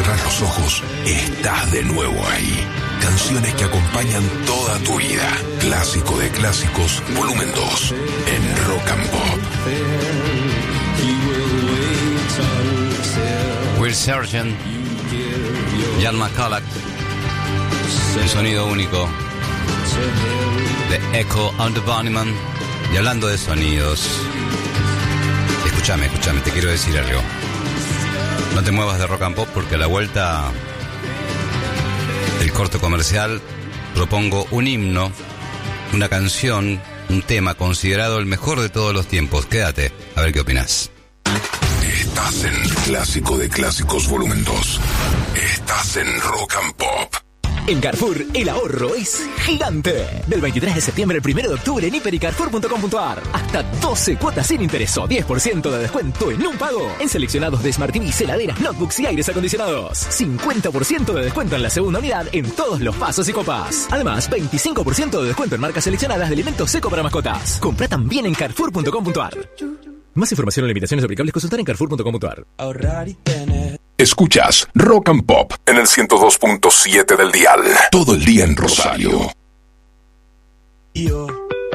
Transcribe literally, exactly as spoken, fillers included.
cerrar los ojos, estás de nuevo ahí. Canciones que acompañan toda tu vida. Clásico de clásicos, volumen dos, en Rock and Pop. Will Sergeant, Ian McCulloch, el sonido único de Echo and the Bunnymen. Y hablando de sonidos, escúchame, escúchame, te quiero decir algo. No te muevas de Rock and Pop porque a la vuelta del corto comercial propongo un himno, una canción, un tema considerado el mejor de todos los tiempos. Quédate, a ver qué opinas. Estás en Clásico de Clásicos volumen dos. Estás en Rock and Pop. En Carrefour, el ahorro es gigante. Del veintitrés de septiembre al primero de octubre en hiper y carrefour punto com punto a r. Hasta doce cuotas sin interés o diez por ciento de descuento en un pago. En seleccionados de Smart T V, heladeras, notebooks y aires acondicionados. cincuenta por ciento de descuento en la segunda unidad en todos los pasos y copas. Además, veinticinco por ciento de descuento en marcas seleccionadas de alimentos seco para mascotas. Compra también en carrefour punto com punto a r. Más información o limitaciones aplicables consultar en carrefour punto com punto a r. Ahorrar y tener. Escuchas Rock and Pop en el ciento dos punto siete del dial. Todo el día en Rosario. Yo